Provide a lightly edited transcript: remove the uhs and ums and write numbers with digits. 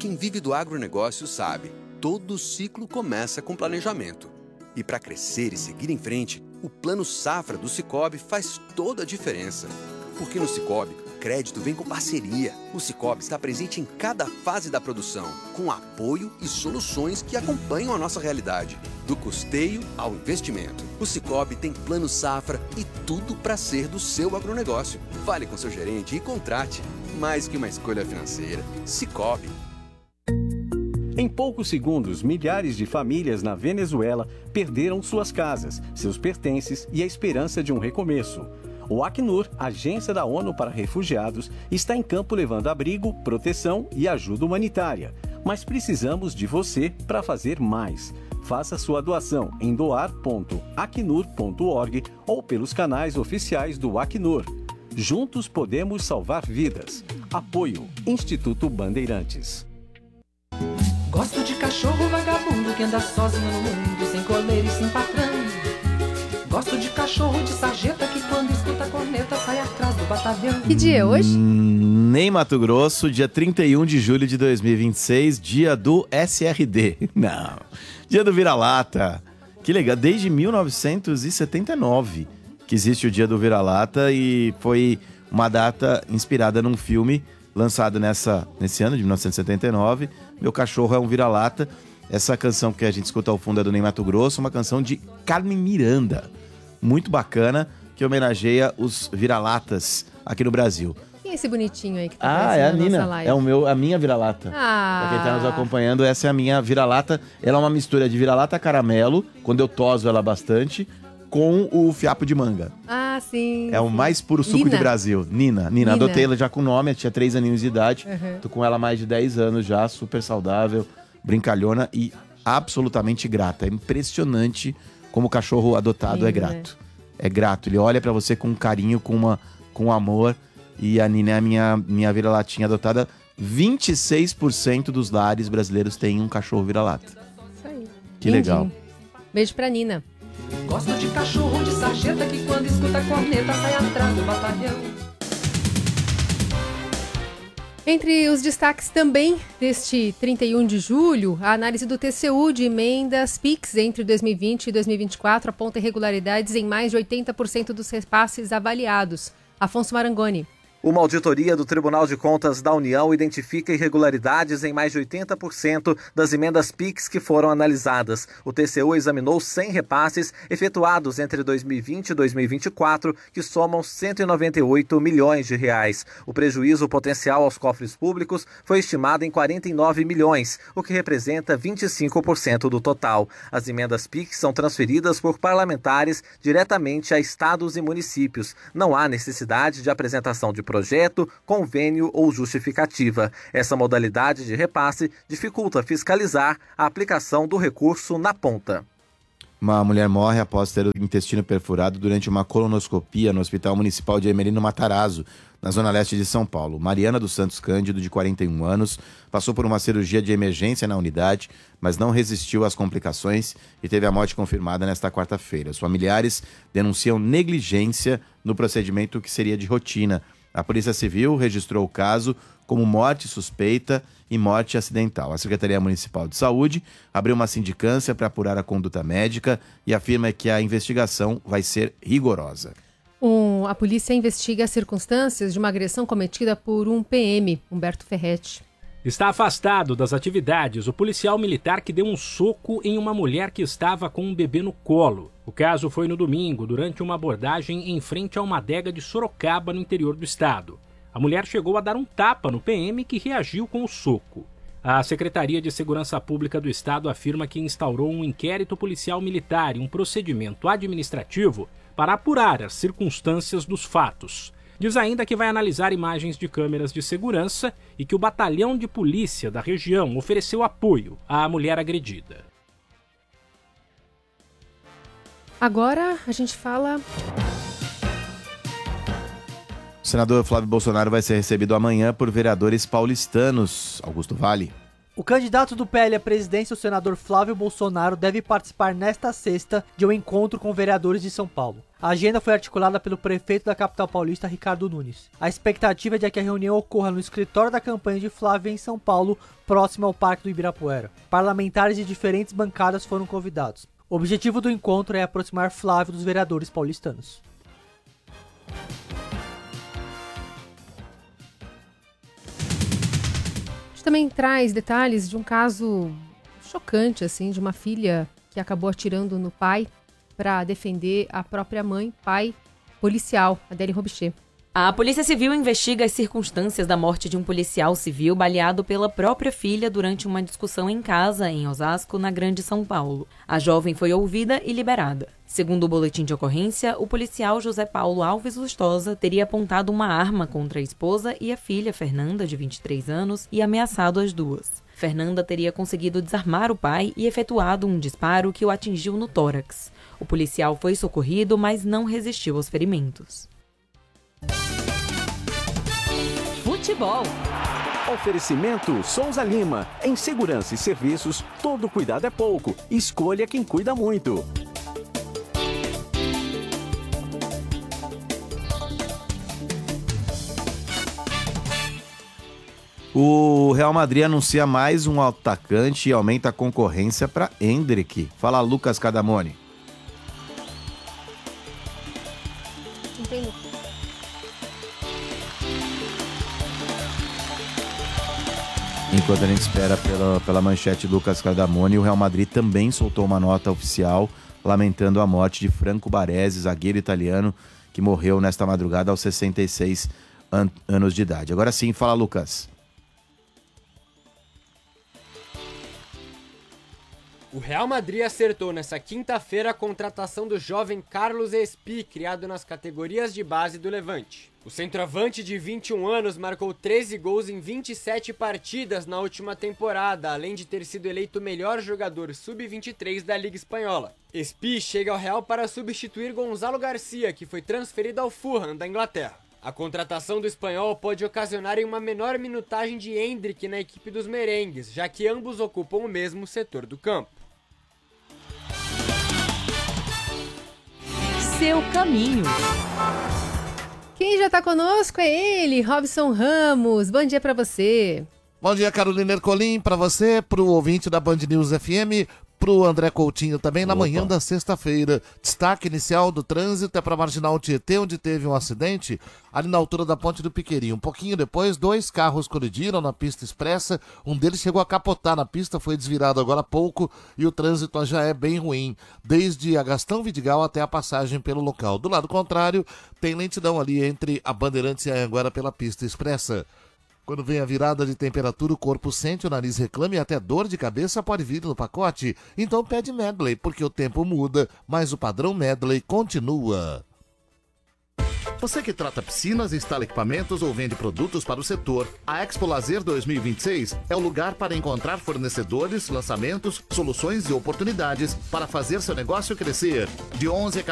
Quem vive do agronegócio sabe, todo ciclo começa com planejamento. E para crescer e seguir em frente, o Plano Safra do Sicoob faz toda a diferença. Porque no Sicoob, crédito vem com parceria. O Sicoob está presente em cada fase da produção, com apoio e soluções que acompanham a nossa realidade. Do custeio ao investimento. O Sicoob tem Plano Safra e tudo para ser do seu agronegócio. Fale com seu gerente e contrate. Mais que uma escolha financeira. Sicoob. Em poucos segundos, milhares de famílias na Venezuela perderam suas casas, seus pertences e a esperança de um recomeço. O Acnur, agência da ONU para refugiados, está em campo levando abrigo, proteção e ajuda humanitária. Mas precisamos de você para fazer mais. Faça sua doação em doar.acnur.org ou pelos canais oficiais do Acnur. Juntos podemos salvar vidas. Apoio Instituto Bandeirantes. Gosto de cachorro vagabundo que anda sozinho no mundo, sem coleira e sem patrão. Gosto de cachorro de sarjeta que quando escuta a corneta sai atrás do batalhão. Que dia é hoje? Nem Mato Grosso, dia 31 de julho de 2026, dia do SRD. Não, dia do vira-lata. Que legal, desde 1979 que existe o dia do vira-lata e foi uma data inspirada num filme lançado nesse ano de 1979. Meu Cachorro é um Vira-Lata. Essa canção que a gente escuta ao fundo é do Nem Mato Grosso, uma canção de Carmen Miranda, muito bacana, que homenageia os vira-latas aqui no Brasil. Quem é esse bonitinho aí que tá É a aparecendo na Nina, nossa live? a minha vira-lata. Pra quem tá nos acompanhando, essa é a minha vira-lata. Ela é uma mistura de vira-lata caramelo, quando eu toso ela bastante, com o fiapo de manga. Ah, sim. É o mais puro suco de Brasil. Nina. Adotei ela já com nome, ela tinha 3 aninhos de idade. Uhum. Tô com ela há mais de 10 anos já, super saudável, brincalhona e absolutamente grata. É impressionante como o cachorro adotado Lindo, é grato. É grato, ele olha pra você com carinho, com amor. E a Nina é a minha vira-latinha adotada. 26% dos lares brasileiros têm um cachorro vira-lata. Isso aí. Que legal. Beijo pra Nina. Gosto de cachorro de sarjeta que quando escuta a corneta sai atrás do batalhão. Entre os destaques também deste 31 de julho, a análise do TCU de emendas PIX entre 2020 e 2024 aponta irregularidades em mais de 80% dos repasses avaliados. Afonso Marangoni. Uma auditoria do Tribunal de Contas da União identifica irregularidades em mais de 80% das emendas PIX que foram analisadas. O TCU examinou 100 repasses efetuados entre 2020 e 2024, que somam 198 milhões de reais. O prejuízo potencial aos cofres públicos foi estimado em 49 milhões, o que representa 25% do total. As emendas PIX são transferidas por parlamentares diretamente a estados e municípios. Não há necessidade de apresentação de projeto, convênio ou justificativa. Essa modalidade de repasse dificulta fiscalizar a aplicação do recurso na ponta. Uma mulher morre após ter o intestino perfurado durante uma colonoscopia no Hospital Municipal de Emerino Matarazzo, na zona leste de São Paulo. Mariana dos Santos Cândido, de 41 anos, passou por uma cirurgia de emergência na unidade, mas não resistiu às complicações e teve a morte confirmada nesta quarta-feira. Os familiares denunciam negligência no procedimento que seria de rotina. A Polícia Civil registrou o caso como morte suspeita e morte acidental. A Secretaria Municipal de Saúde abriu uma sindicância para apurar a conduta médica e afirma que a investigação vai ser rigorosa. A polícia investiga as circunstâncias de uma agressão cometida por um PM, Humberto Ferretti. Está afastado das atividades o policial militar que deu um soco em uma mulher que estava com um bebê no colo. O caso foi no domingo, durante uma abordagem em frente a uma adega de Sorocaba, no interior do estado. A mulher chegou a dar um tapa no PM, que reagiu com o soco. A Secretaria de Segurança Pública do Estado afirma que instaurou um inquérito policial militar e um procedimento administrativo para apurar as circunstâncias dos fatos. Diz ainda que vai analisar imagens de câmeras de segurança e que o batalhão de polícia da região ofereceu apoio à mulher agredida. Agora a gente fala... O senador Flávio Bolsonaro vai ser recebido amanhã por vereadores paulistanos. Augusto Vale. O O candidato do PL à presidência, o senador Flávio Bolsonaro, deve participar nesta sexta de um encontro com vereadores de São Paulo. A agenda foi articulada pelo prefeito da capital paulista, Ricardo Nunes. A expectativa é de que a reunião ocorra no escritório da campanha de Flávio em São Paulo, próximo ao Parque do Ibirapuera. Parlamentares de diferentes bancadas foram convidados. O objetivo do encontro é aproximar Flávio dos vereadores paulistanos. Também traz detalhes de um caso chocante, assim, de uma filha que acabou atirando no pai para defender a própria mãe, pai policial, Adélie Robichê. A Polícia Civil investiga as circunstâncias da morte de um policial civil baleado pela própria filha durante uma discussão em casa, em Osasco, na Grande São Paulo. A jovem foi ouvida e liberada. Segundo o boletim de ocorrência, o policial José Paulo Alves Lustosa teria apontado uma arma contra a esposa e a filha, Fernanda, de 23 anos, e ameaçado as duas. Fernanda teria conseguido desarmar o pai e efetuado um disparo que o atingiu no tórax. O policial foi socorrido, mas não resistiu aos ferimentos. Futebol. Oferecimento Souza Lima. Em segurança e serviços, todo cuidado é pouco. Escolha quem cuida muito. O Real Madrid anuncia mais um atacante e aumenta a concorrência para Endrick. Fala, Lucas Cadamone. Entendi. Enquanto a gente espera pela manchete Lucas Cadamone, o Real Madrid também soltou uma nota oficial lamentando a morte de Franco Baresi, zagueiro italiano, que morreu nesta madrugada aos 66 anos de idade. Agora sim, fala, Lucas. O Real Madrid acertou nesta quinta-feira a contratação do jovem Carlos Espí, criado nas categorias de base do Levante. O centroavante de 21 anos marcou 13 gols em 27 partidas na última temporada, além de ter sido eleito o melhor jogador sub-23 da Liga Espanhola. Espí chega ao Real para substituir Gonzalo Garcia, que foi transferido ao Fulham, da Inglaterra. A contratação do espanhol pode ocasionar uma menor minutagem de Endrick na equipe dos merengues, já que ambos ocupam o mesmo setor do campo. Seu caminho. Quem já está conosco é ele, Robson Ramos. Bom dia para você. Bom dia, Carolina Ercolim, para você, para o ouvinte da Band News FM, para o André Coutinho também, na manhã da sexta-feira. Destaque inicial do trânsito é para a Marginal Tietê, onde teve um acidente, ali na altura da Ponte do Piqueri. Um pouquinho depois, 2 carros colidiram na pista expressa, um deles chegou a capotar na pista, foi desvirado agora há pouco e o trânsito já é bem ruim, desde a Gastão Vidigal até a passagem pelo local. Do lado contrário, tem lentidão ali entre a Bandeirantes e a Anhanguera pela pista expressa. Quando vem a virada de temperatura, o corpo sente, o nariz reclama e até dor de cabeça pode vir no pacote. Então pede Medley, porque o tempo muda, mas o padrão Medley continua. Você que trata piscinas, instala equipamentos ou vende produtos para o setor, a Expo Lazer 2026 é o lugar para encontrar fornecedores, lançamentos, soluções e oportunidades para fazer seu negócio crescer. De 11 a